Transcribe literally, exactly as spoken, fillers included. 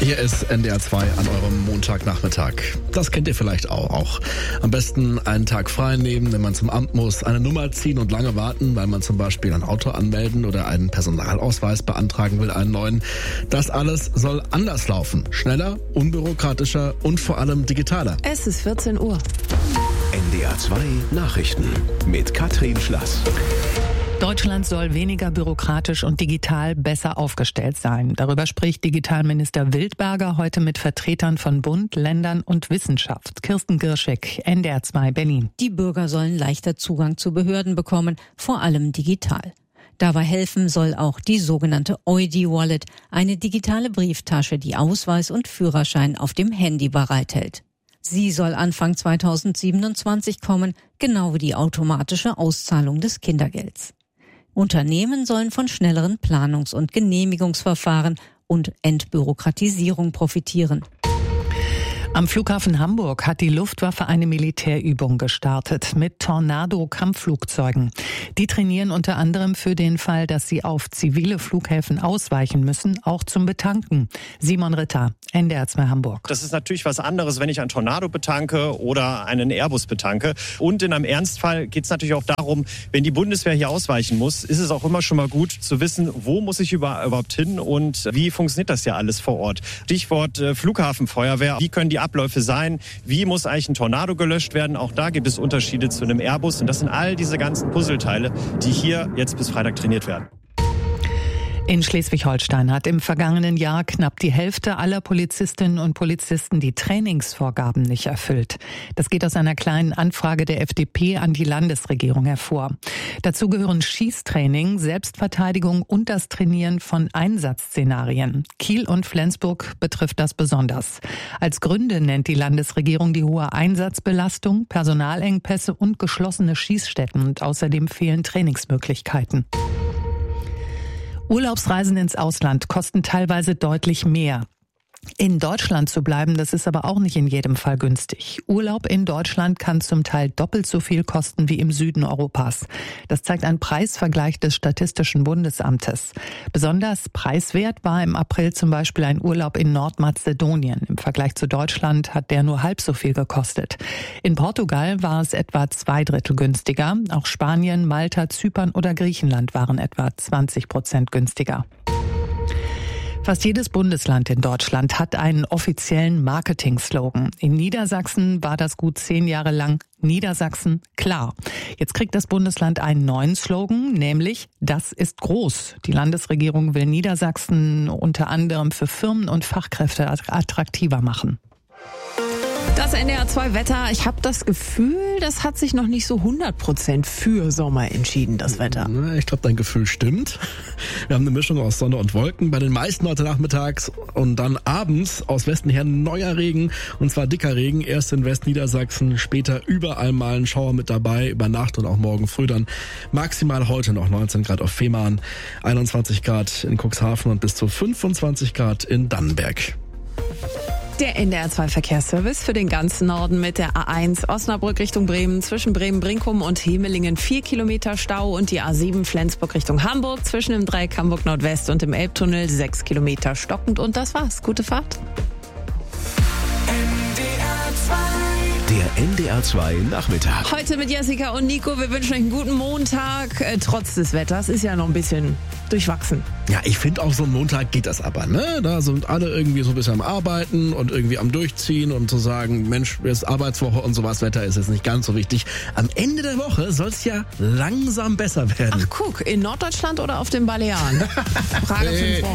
Hier ist N D R zwei an eurem Montagnachmittag. Das kennt ihr vielleicht auch, auch. Am besten einen Tag frei nehmen, wenn man zum Amt muss, eine Nummer ziehen und lange warten, weil man zum Beispiel ein Auto anmelden oder einen Personalausweis beantragen will, einen neuen. Das alles soll anders laufen. Schneller, unbürokratischer und vor allem digitaler. Es ist vierzehn Uhr. N D R zwei Nachrichten mit Katrin Schlass. Deutschland soll weniger bürokratisch und digital besser aufgestellt sein. Darüber spricht Digitalminister Wildberger heute mit Vertretern von Bund, Ländern und Wissenschaft. Kirsten Girschek, N D R zwei Berlin. Die Bürger sollen leichter Zugang zu Behörden bekommen, vor allem digital. Dabei helfen soll auch die sogenannte Eudi-Wallet, eine digitale Brieftasche, die Ausweis und Führerschein auf dem Handy bereithält. Sie soll Anfang zweitausendsiebenundzwanzig kommen, genau wie die automatische Auszahlung des Kindergelds. Unternehmen sollen von schnelleren Planungs- und Genehmigungsverfahren und Entbürokratisierung profitieren. Am Flughafen Hamburg hat die Luftwaffe eine Militärübung gestartet mit Tornado-Kampfflugzeugen. Die trainieren unter anderem für den Fall, dass sie auf zivile Flughäfen ausweichen müssen, auch zum Betanken. Simon Ritter, N D R zwei Hamburg. Das ist natürlich was anderes, wenn ich einen Tornado betanke oder einen Airbus betanke. Und in einem Ernstfall geht es natürlich auch darum, wenn die Bundeswehr hier ausweichen muss, ist es auch immer schon mal gut zu wissen, wo muss ich überhaupt hin und wie funktioniert das ja alles vor Ort. Stichwort äh, Flughafenfeuerwehr. Wie können die Abläufe sein? Wie muss eigentlich ein Tornado gelöscht werden? Auch da gibt es Unterschiede zu einem Airbus. Und das sind all diese ganzen Puzzleteile, die hier jetzt bis Freitag trainiert werden. In Schleswig-Holstein hat im vergangenen Jahr knapp die Hälfte aller Polizistinnen und Polizisten die Trainingsvorgaben nicht erfüllt. Das geht aus einer kleinen Anfrage der F D P an die Landesregierung hervor. Dazu gehören Schießtraining, Selbstverteidigung und das Trainieren von Einsatzszenarien. Kiel und Flensburg betrifft das besonders. Als Gründe nennt die Landesregierung die hohe Einsatzbelastung, Personalengpässe und geschlossene Schießstätten und außerdem fehlen Trainingsmöglichkeiten. Urlaubsreisen ins Ausland kosten teilweise deutlich mehr. In Deutschland zu bleiben, das ist aber auch nicht in jedem Fall günstig. Urlaub in Deutschland kann zum Teil doppelt so viel kosten wie im Süden Europas. Das zeigt ein Preisvergleich des Statistischen Bundesamtes. Besonders preiswert war im April zum Beispiel ein Urlaub in Nordmazedonien. Im Vergleich zu Deutschland hat der nur halb so viel gekostet. In Portugal war es etwa zwei Drittel günstiger. Auch Spanien, Malta, Zypern oder Griechenland waren etwa zwanzig Prozent günstiger. Fast jedes Bundesland in Deutschland hat einen offiziellen Marketing-Slogan. In Niedersachsen war das gut zehn Jahre lang Niedersachsen klar. Jetzt kriegt das Bundesland einen neuen Slogan, nämlich Das ist groß. Die Landesregierung will Niedersachsen unter anderem für Firmen und Fachkräfte attraktiver machen. Das N D R zwei Wetter, ich habe das Gefühl, das hat sich noch nicht so hundert Prozent für Sommer entschieden, das Wetter. Ich glaube, dein Gefühl stimmt. Wir haben eine Mischung aus Sonne und Wolken. Bei den meisten heute nachmittags und dann abends aus Westen her neuer Regen, und zwar dicker Regen. Erst in Westniedersachsen, später überall mal ein Schauer mit dabei, über Nacht und auch morgen früh dann maximal heute noch neunzehn Grad auf Fehmarn, einundzwanzig Grad in Cuxhaven und bis zu fünfundzwanzig Grad in Dannenberg. Der N D R zwei Verkehrsservice für den ganzen Norden mit der A eins Osnabrück Richtung Bremen zwischen Bremen-Brinkum und Hemelingen vier Kilometer Stau und die A sieben Flensburg Richtung Hamburg zwischen dem Dreieck Hamburg Nordwest und dem Elbtunnel sechs Kilometer stockend und das war's. Gute Fahrt. Der N D R zwei Nachmittag. Heute mit Jessica und Nico. Wir wünschen euch einen guten Montag. Äh, trotz des Wetters ist ja noch ein bisschen durchwachsen. Ja, ich finde auch so ein Montag geht das aber, ne? Da sind alle irgendwie so ein bisschen am Arbeiten und irgendwie am Durchziehen und zu sagen, Mensch, es ist Arbeitswoche und sowas, Wetter ist jetzt nicht ganz so wichtig. Am Ende der Woche soll es ja langsam besser werden. Ach guck, in Norddeutschland oder auf den Balearen? Frage hey, für